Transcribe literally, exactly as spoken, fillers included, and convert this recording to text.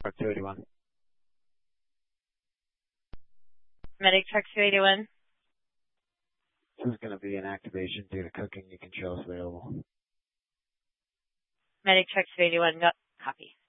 Truck two eighty-one. Medic Truck two eighty-one. This is going to be an activation due to cooking. You can show us available. Medic Truck two eighty-one, go. Copy.